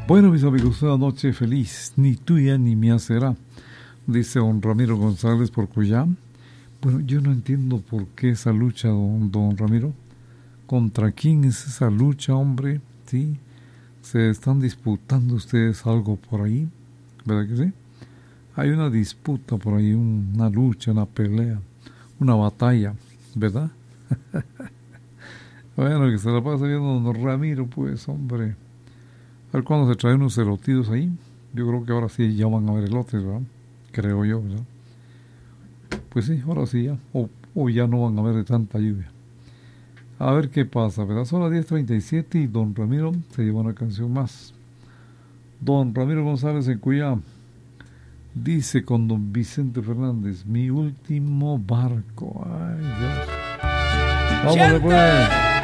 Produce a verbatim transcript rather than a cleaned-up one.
Bueno, mis amigos, una noche feliz, ni tuya ni mía será, dice don Ramiro González por Cuyá. Bueno, yo no entiendo por qué esa lucha, don, don Ramiro. ¿Contra quién es esa lucha, hombre? ¿Sí? ¿Se están disputando ustedes algo por ahí? ¿Verdad que sí? Hay una disputa por ahí, una lucha, una pelea, una batalla, ¿verdad? Bueno, que se la pasa viendo don Ramiro, pues, hombre. A ver cuándo se traen unos elotidos ahí. Yo creo que ahora sí ya van a haber elotes, ¿verdad? Creo yo, ¿verdad? Pues sí, ahora sí ya. O, o ya no van a haber de tanta lluvia. A ver qué pasa, ¿verdad? Son las diez treinta y siete y don Ramiro se lleva una canción más. Don Ramiro González en Cuyá dice con don Vicente Fernández, mi último barco. Ay, Dios. Vamos después.